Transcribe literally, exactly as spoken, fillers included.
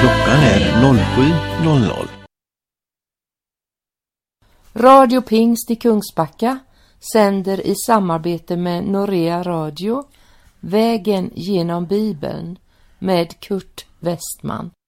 Klockan är sju noll noll. Radio Pingst i Kungsbacka sänder i samarbete med Norea Radio Vägen genom Bibeln med Kurt Westman.